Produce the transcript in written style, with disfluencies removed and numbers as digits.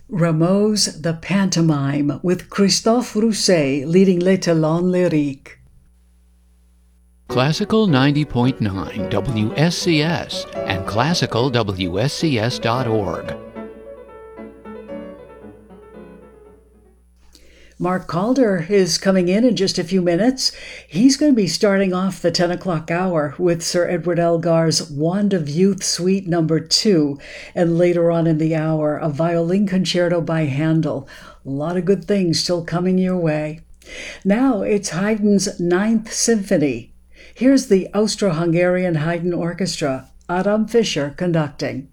Rameau's The Pantomime with Christophe Rousset leading Les Talons Lyriques. Classical 90.9 WSCS and classicalwscs.org. Mark Calder is coming in just a few minutes. He's going to be starting off the 10 o'clock hour with Sir Edward Elgar's Wand of Youth Suite No. 2, and later on in the hour, a violin concerto by Handel. A lot of good things still coming your way. Now it's Haydn's Ninth Symphony. Here's the Austro-Hungarian Haydn Orchestra, Adam Fischer conducting.